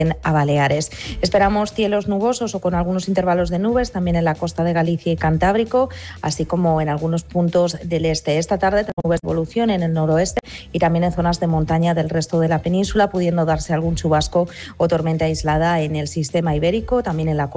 a Baleares. Esperamos cielos nubosos o con algunos intervalos de nubes también en la costa de Galicia y Cantábrico, así como en algunos puntos del este. Esta tarde nubes de evolución en el noroeste y también en zonas de montaña del resto de la península, pudiendo darse algún chubasco o tormenta aislada en el sistema ibérico, también en la